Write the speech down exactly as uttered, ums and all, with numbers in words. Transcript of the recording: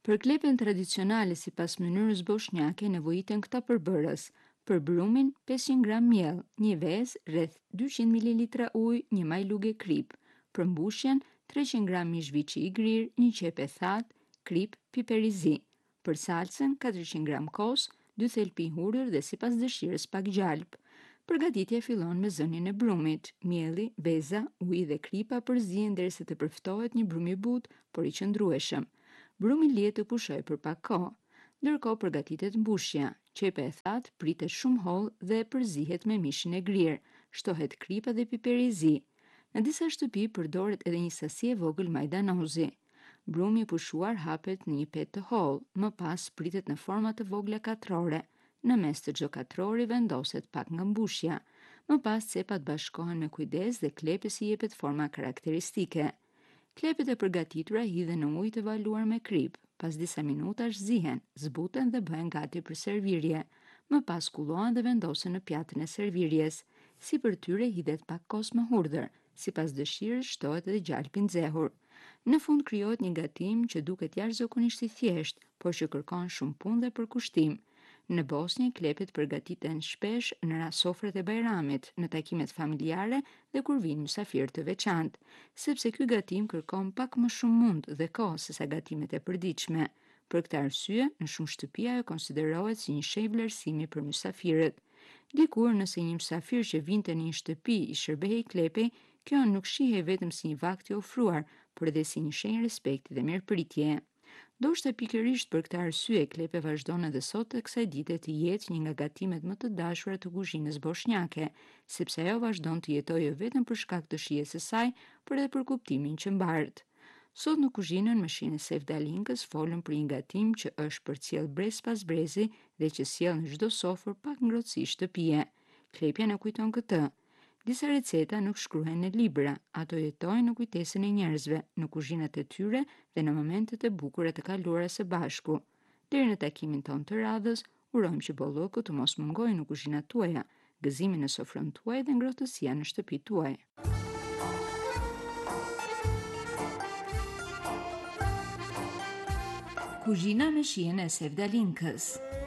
Për klepën tradicionale sipas mënyrës bosnjake nevojiten këta përbërës: për brumin pesëqind gram miell, një vezë rreth dyqind mililitra ujë, një majluge krip, për mbushjen treqind gram mish viçi i grirë, një qepë thatë, krip, piper i zi, për salcën katërqind gram kos, dy thelpi hudhër dhe sipas dëshirës pak gjalp. Përgatitja fillon me zënien e brumit. Mielli, veza, uji dhe kripa përzihen derisa të përftohet një brum i butë, por i qëndrueshëm. Brumi lihet të pushojë për pak kohë. Ndërkohë përgatitet mbushja. Qepa e thatë pritet shumë hollë dhe përzihet me mishin e grirë. Shtohet kripa dhe piperi i zi. Në disa shtëpi përdoret edhe një sasi e vogël majdanozi. Brumi i pushuar hapet në një petë të hollë, më pas pritet në forma të vogla katrore. Në mes të çdo katrori vendoset pak nga mbushja. Më pas cepat bashkohen me kujdes dhe klepës i jepet forma karakteristike. Klepët e përgatitura hidhen në ujë të valuar me krip. Pas disa minutash zihen, zbuten dhe bëhen gati për servirje. Më pas kullohen dhe vendosen në pjatën e servirjes. Sipër tyre hidhet pak kos më hudhër. Sipas dëshirës shtohet edhe gjalpi i nxehur. Në fund krijohet një gatim që duket jashtëzakonisht i thjeshtë, por që kërkon shumë punë dhe përkushtim. Në Bosnjë klepet përgatiten shpesh në rast sofrët e bajramit, në takimet familjare dhe kur vinë mysafirë të veçantë, sepse ky gatim kërkon pak më shumë mundë dhe kohë sesa gatimet e përditshme. Për këtë arsye, në shumë shtëpi ajo konsiderohet si një shenjë vlerësimi për mysafirët. Dikur nëse një mysafir që vinte në një shtëpi i shërbehej klepej, kjo nuk shihej vetëm si një vakt i ofruar, por edhe si një shenjë respekti dhe mirëpritje. Ndoshta pikërisht për këtë arsye klepe vazhdon edhe sot të kësaj dite të jetë një nga gatimet më të dashura të kuzhinës bosnjake, sepse ajo vazhdon të jetojë jo vetëm për shkak të shijes së saj, por edhe për kuptimin që mbaret. Sot në kuzhinën mëshinë e Sevdalinkës folën për një gatim që është përcjell brez pas brezi dhe që sjell në çdo sofër pak ngrohtësi shtëpie. Klepja na kujton këtë. Disa receta nuk shkruhen në libra, ato jetojnë në kujtesën e njerëzve, në kuzhinat e tyre dhe në momentet e bukura të kaluara së bashku. Deri në takimin ton të radhës, urojmë që bollëku të mos mungojë në kuzhinat tuaja, gëzimi në sofrën tuaj dhe ngrohtësia në shtëpi tuaj. Kuzhina me shijen e Sevdalinkës.